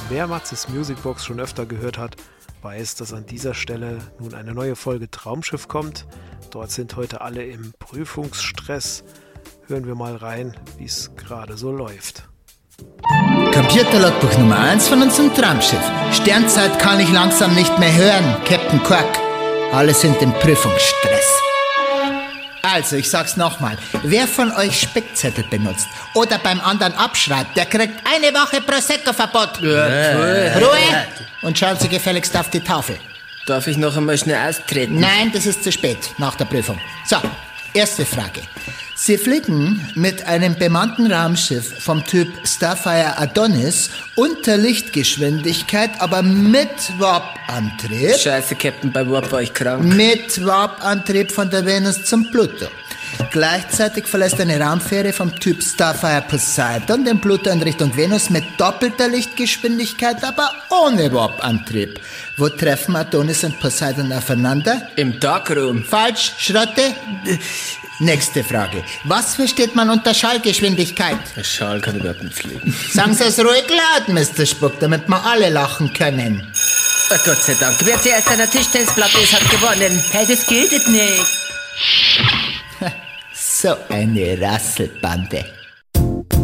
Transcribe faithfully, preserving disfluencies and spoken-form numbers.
Wer Matzes Musicbox schon öfter gehört hat, weiß, dass an dieser Stelle nun eine neue Folge Traumschiff kommt. Dort sind heute alle im Prüfungsstress. Hören wir mal rein, wie es gerade so läuft. Computerlogbuch Nummer eins von unserem Traumschiff. Sternzeit kann ich langsam nicht mehr hören, Captain Quark. Alle sind im Prüfungsstress. Also, ich sag's nochmal. Wer von euch Spickzettel benutzt oder beim anderen abschreibt, der kriegt eine Woche Prosecco-Verbot. Ja, Ruhe! Und schauen Sie gefälligst auf die Tafel. Darf ich noch einmal schnell austreten? Nein, das ist zu spät, nach der Prüfung. So, erste Frage. Sie fliegen mit einem bemannten Raumschiff vom Typ Starfire Adonis unter Lichtgeschwindigkeit, aber mit Warp-Antrieb. Scheiße, Captain, bei Warp war ich krank. Mit Warp-Antrieb von der Venus zum Pluto. Gleichzeitig verlässt eine Raumfähre vom Typ Starfire Poseidon den Pluto in Richtung Venus mit doppelter Lichtgeschwindigkeit, aber ohne Warp-Antrieb. Wo treffen Adonis und Poseidon aufeinander? Im Darkroom. Falsch, Schrotte. Nächste Frage. Was versteht man unter Schallgeschwindigkeit? Der Schall kann überhaupt nicht fliegen. Sagen Sie es ruhig laut, Mister Spuck, damit wir alle lachen können. Oh, Gott sei Dank. Wer zuerst an der Tischtennisplatte ist, hat gewonnen. Hey, das gilt nicht. So eine Rasselbande.